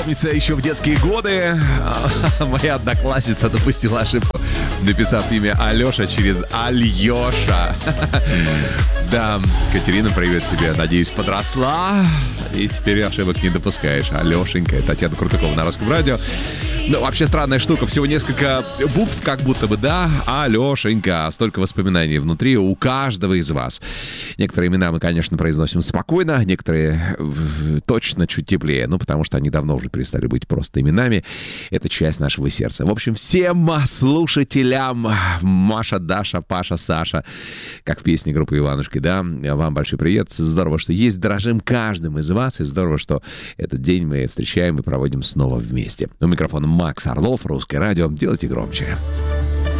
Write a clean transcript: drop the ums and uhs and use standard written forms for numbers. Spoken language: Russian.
Помнится, еще в детские годы моя одноклассница допустила ошибку, написав имя Алеша через Альеша. Да, Катерина, привет тебе. Надеюсь, подросла и теперь ошибок не допускаешь. Алешенька, Татьяна Крутакова на Русском радио. Ну, вообще странная штука. Всего несколько букв, как будто бы, да. Алешенька. Столько воспоминаний внутри у каждого из вас. Некоторые имена мы, конечно, произносим спокойно. Некоторые точно чуть теплее. Ну, потому что они давно уже перестали быть просто именами. Это часть нашего сердца. В общем, всем слушателям Маша, Даша, Паша, Саша, как в песне группы Иванушки, да, вам большой привет. Здорово, что есть. Дорожим каждым из вас. И здорово, что этот день мы встречаем и проводим снова вместе. У микрофона Макс Орлов, Русское радио. Делайте громче.